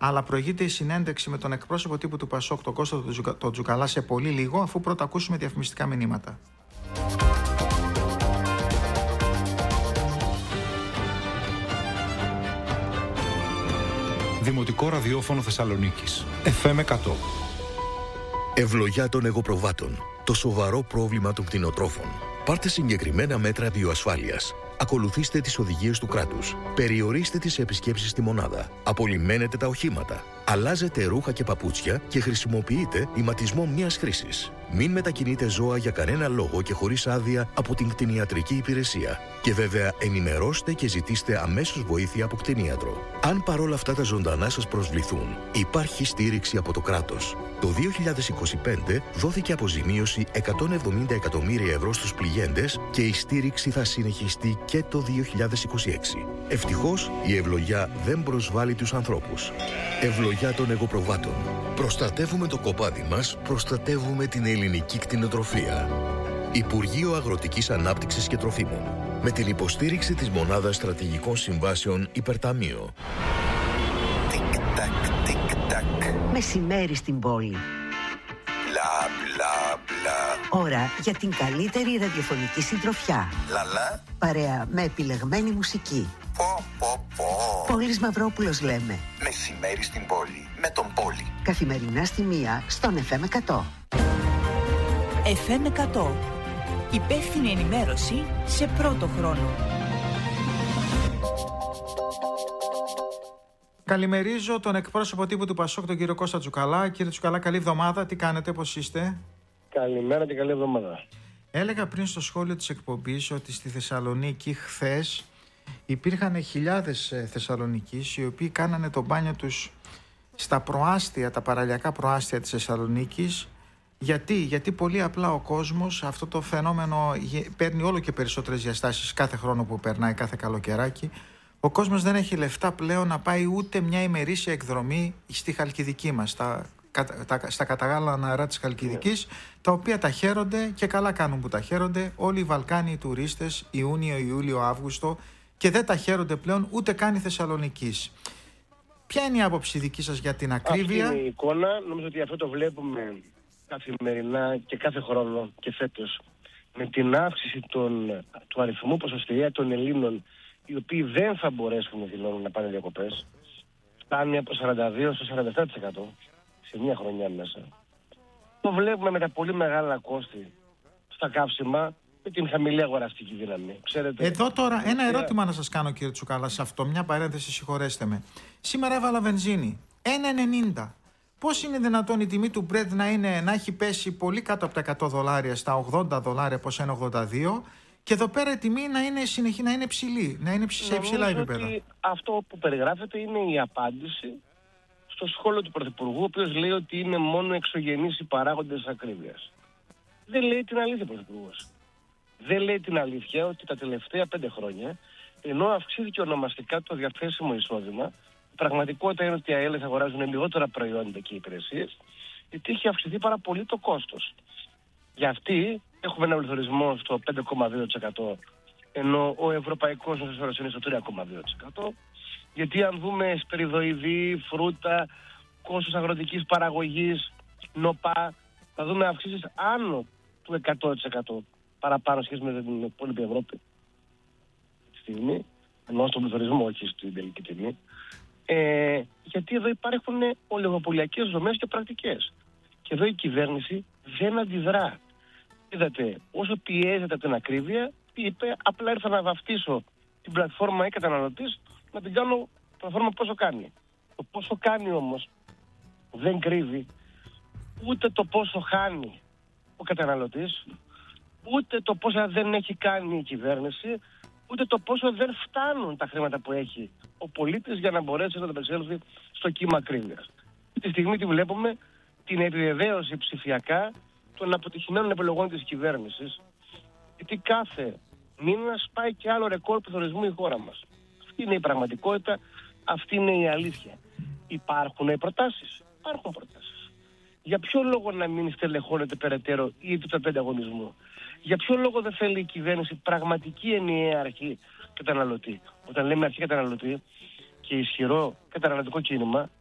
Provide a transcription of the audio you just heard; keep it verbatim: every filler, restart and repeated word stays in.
Αλλά προηγείται η συνέντευξη με τον εκπρόσωπο τύπου του Πασόκ, τον Κώστα τον Τζουκαλά, σε πολύ λίγο, αφού πρώτα ακούσουμε διαφημιστικά μηνύματα. Δημοτικό ραδιόφωνο Θεσσαλονίκης. εφ εμ εκατό. Ευλογιά των εγωπροβάτων. Το σοβαρό πρόβλημα των κτηνοτρόφων. Πάρτε συγκεκριμένα μέτρα βιοασφάλειας. Ακολουθήστε τις οδηγίες του κράτους. Περιορίστε τις επισκέψεις στη μονάδα. Απολυμμένετε τα οχήματα. Αλλάζετε ρούχα και παπούτσια και χρησιμοποιείτε ηματισμό μιας χρήσης. Μην μετακινείτε ζώα για κανένα λόγο και χωρίς άδεια από την κτηνιατρική υπηρεσία. Και βέβαια ενημερώστε και ζητήστε αμέσως βοήθεια από κτηνίατρο. Αν παρόλα αυτά τα ζωντανά σας προσβληθούν, υπάρχει στήριξη από το κράτος. Το δύο χιλιάδες είκοσι πέντε δόθηκε αποζημίωση εκατόν εβδομήντα εκατομμύρια ευρώ στους πληγέντες και η στήριξη θα συνεχιστεί και το δύο χιλιάδες είκοσι έξι. Ευτυχώς η ευλογιά δεν προσβάλλει τους ανθρώπους. Ευλογιά των εγωπροβάτων. Προστατεύουμε το κοπάδι μας, προστατεύουμε την ελληνική κτηνοτροφία. Υπουργείο Αγροτικής Ανάπτυξης και Τροφίμων. Με την υποστήριξη της Μονάδας Στρατηγικών Συμβάσεων Υπερταμείο. Τικ-τακ, τικ-τακ. Μεσημέρι στην πόλη. Μπλα, μπλα, μπλα. Ώρα για την καλύτερη ραδιοφωνική συντροφιά. Λαλά. Παρέα με επιλεγμένη μουσική. Πω, πω, πω. Πόλης Μαυρόπουλος λέμε. Μεσημέρι στην πόλη. Με τον Πόλη. Καθημερινά στη μία στον εφ εμ εκατό. εφ εμ εκατό. Υπεύθυνη ενημέρωση σε πρώτο χρόνο. Καλημερίζω τον εκπρόσωπο τύπου του Πασόκ, τον κύριο Κώστα Τζουκαλά. Κύριε Τζουκαλά, καλή εβδομάδα. Τι κάνετε, πώς είστε? Καλημέρα και καλή εβδομάδα. Έλεγα πριν στο σχόλιο της εκπομπής ότι στη Θεσσαλονίκη χθες υπήρχαν χιλιάδες Θεσσαλονικείς οι οποίοι κάνανε το μπάνιο τους στα προάστια, τα παραλιακά προάστια της Θεσσαλονίκης. Γιατί, γιατί πολύ απλά ο κόσμος αυτό το φαινόμενο παίρνει όλο και περισσότερες διαστάσεις κάθε χρόνο που περνάει, κάθε καλοκαιράκι. Ο κόσμος δεν έχει λεφτά πλέον να πάει ούτε μια ημερήσια εκδρομή στη Χαλκιδική μας, στα, τα, στα καταγάλα νερά της Χαλκιδικής, τα οποία τα χαίρονται και καλά κάνουν που τα χαίρονται όλοι οι Βαλκάνοι τουρίστες Ιούνιο, Ιούλιο, Αύγουστο, και δεν τα χαίρονται πλέον ούτε καν οι Θεσσαλονικείς. Ποια είναι η άποψη δική σας για την ακρίβεια? Αυτή είναι η εικόνα. Νομίζω ότι αυτό το βλέπουμε καθημερινά και κάθε χρόνο και φέτος, με την αύξηση των, του αριθμού ποσοστιαία των Ελλήνων οι οποίοι δεν θα μπορέσουν να πάνε διακοπές. Φτάνει από σαράντα δύο στο σαράντα επτά τοις εκατό σε μια χρονιά μέσα. Το βλέπουμε με τα πολύ μεγάλα κόστη στα καύσιμα, με την χαμηλή αγοραστική δύναμη. Ξέρετε, εδώ τώρα ένα ερώτημα να σας κάνω, κύριε Τσουκαλά, σε αυτό, μια παρένθεση, συγχωρέστε με. Σήμερα έβαλα βενζίνη ένα ενενήντα. Πώς είναι δυνατόν η τιμή του Brent να, είναι, να έχει πέσει πολύ κάτω από τα εκατό δολάρια, στα ογδόντα δολάρια, πως είναι ογδόντα δύο, και εδώ πέρα η τιμή να είναι, συνεχή, να είναι ψηλή, να είναι σε υψηλά επίπεδα? Ότι αυτό που περιγράφεται είναι η απάντηση στο σχόλιο του Πρωθυπουργού, ο οποίος λέει ότι είναι μόνο εξωγενείς οι παράγοντες ακρίβειας. Δεν λέει την αλήθεια ο Πρωθυπουργός. Δεν λέει την αλήθεια ότι τα τελευταία πέντε χρόνια, ενώ αυξήθηκε ονομαστικά το διαθέσιμο εισόδημα, η πραγματικότητα είναι ότι οι ΑΕΛ αγοράζουν λιγότερα προϊόντα και υπηρεσίες, γιατί έχει αυξηθεί πάρα πολύ το κόστος. Για αυτή έχουμε ένα πληθωρισμό στο πέντε κόμμα δύο τοις εκατό, ενώ ο ευρωπαϊκός μέσος είναι στο τρία κόμμα δύο τοις εκατό. Γιατί αν δούμε σπεριδοειδή, φρούτα, κόστος αγροτικής παραγωγής, νοπά, θα δούμε αυξήσεις άνω του εκατό τοις εκατό παραπάνω σχέση με την υπόλοιπη Ευρώπη τη στιγμή, ενώ στον πληθωρισμό, όχι στην τελική τιμή. Ε, γιατί εδώ υπάρχουν ολιγοπολιακές δομές και πρακτικές. Και εδώ η κυβέρνηση δεν αντιδρά. Είδατε, όσο πιέζεται από την ακρίβεια, είπε απλά ήρθα να βαφτίσω την πλατφόρμα ή καταναλωτής, να την κάνω πλατφόρμα πόσο κάνει. Το πόσο κάνει όμως δεν κρύβει ούτε το πόσο χάνει ο καταναλωτής, ούτε το πόσα δεν έχει κάνει η κυβέρνηση, ούτε το πόσο δεν φτάνουν τα χρήματα που έχει ο πολίτης για να μπορέσει να ανταπεξέλθει στο κύμα ακρίβειας. Τη στιγμή τη βλέπουμε την επιβεβαίωση ψηφιακά των αποτυχημένων επιλογών της κυβέρνησης, γιατί κάθε μήνα σπάει και άλλο ρεκόρ πληθωρισμού η χώρα μας. Αυτή είναι η πραγματικότητα, αυτή είναι η αλήθεια. Υπάρχουν προτάσεις, υπάρχουν προτάσεις. Για ποιο λόγο να μην στελεχώνεται περαιτέρω η επίπεδο ανταγωνισμού? Για ποιο λόγο δεν θέλει η κυβέρνηση πραγματική ενιαία αρχή καταναλωτή? Όταν λέμε αρχή καταναλωτή και ισχυρό καταναλωτικό κίνημα,